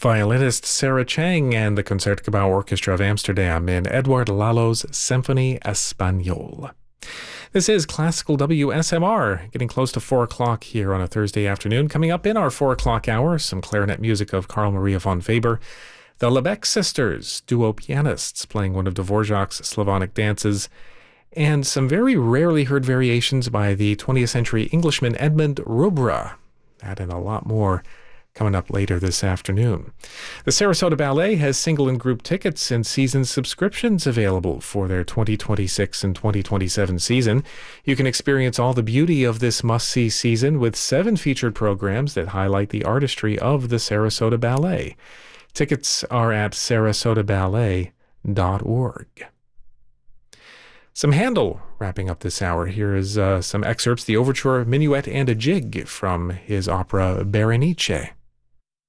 Violinist Sarah Chang and the Concertgebouw Orchestra of Amsterdam in Edouard Lalo's Symphonie Espagnole. This is Classical WSMR, getting close to 4 o'clock here on a Thursday afternoon. Coming up in our 4 o'clock hour, some clarinet music of Carl Maria von Weber, the Lebec Sisters, duo pianists playing one of Dvorak's Slavonic dances, and some very rarely heard variations by the 20th century Englishman Edmund Rubra. That and a lot more coming up later this afternoon. The Sarasota Ballet has single and group tickets and season subscriptions available for their 2026 and 2027 season. You can experience all the beauty of this must-see season with 7 featured programs that highlight the artistry of the Sarasota Ballet. Tickets are at sarasotaballet.org. Some Handel wrapping up this hour. Here is some excerpts, the overture, minuet, and a jig from his opera Berenice.